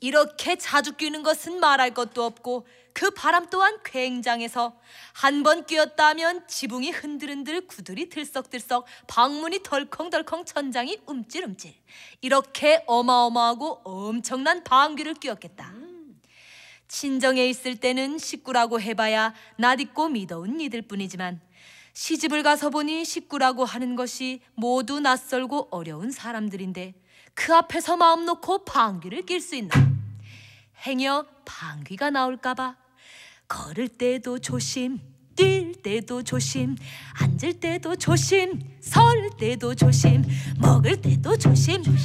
이렇게 자주 끼는 것은 말할 것도 없고 그 바람 또한 굉장해서 한 번 끼었다 하면 지붕이 흔들흔들, 구들이 들썩들썩, 방문이 덜컹덜컹, 천장이 움찔움찔, 이렇게 어마어마하고 엄청난 방귀를 뀌었겠다. 친정에 있을 때는 식구라고 해봐야 낯익고 미더운 이들 뿐이지만 시집을 가서 보니 식구라고 하는 것이 모두 낯설고 어려운 사람들인데 그 앞에서 마음 놓고 방귀를 낄 수 있나? 행여 방귀가 나올까봐 걸을 때도 조심, 뛸 때도 조심, 앉을 때도 조심, 설 때도 조심, 먹을 때도 조심,